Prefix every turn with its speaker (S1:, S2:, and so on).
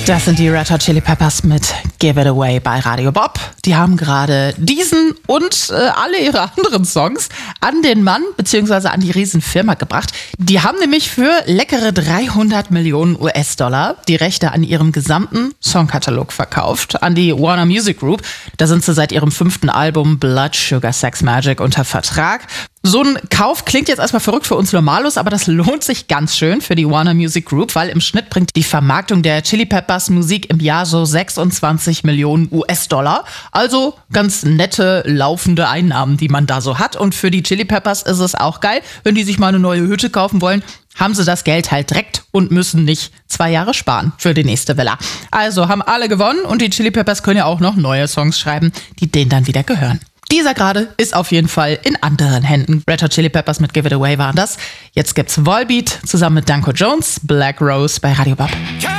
S1: Das sind die Red Hot Chili Peppers mit Give It Away bei Radio Bob. Die haben gerade diesen und alle ihre anderen Songs an den Mann bzw. an die Riesenfirma gebracht. Die haben nämlich für leckere 300 Millionen US-Dollar die Rechte an ihrem gesamten Songkatalog verkauft an die Warner Music Group. Da sind sie seit ihrem 5. Album Blood Sugar Sex Magik unter Vertrag. So ein Kauf klingt jetzt erstmal verrückt für uns Normalos, aber das lohnt sich ganz schön für die Warner Music Group, weil im Schnitt bringt die Vermarktung der Chili Peppers Musik im Jahr so 26 Millionen US-Dollar. Also ganz nette, laufende Einnahmen, die man da so hat. Und für die Chili Peppers ist es auch geil, wenn die sich mal eine neue Hütte kaufen wollen, haben sie das Geld halt direkt und müssen nicht 2 Jahre sparen für die nächste Villa. Also haben alle gewonnen und die Chili Peppers können ja auch noch neue Songs schreiben, die denen dann wieder gehören. Dieser gerade ist auf jeden Fall in anderen Händen. Red Hot Chili Peppers mit Give It Away waren das. Jetzt gibt's Volbeat zusammen mit Danko Jones, Black Rose bei Radio Bob.